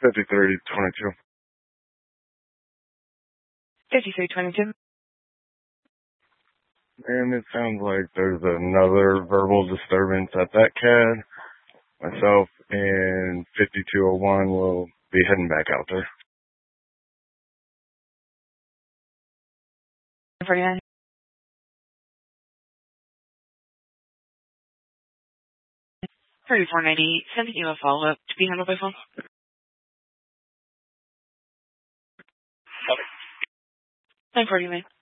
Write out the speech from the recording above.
5322. 5322. And it sounds like there's another verbal disturbance at that CAD. Myself and 5201 will be heading back out there. 49. 3498, sending you a follow-up to be handled by phone. Okay. 940, man.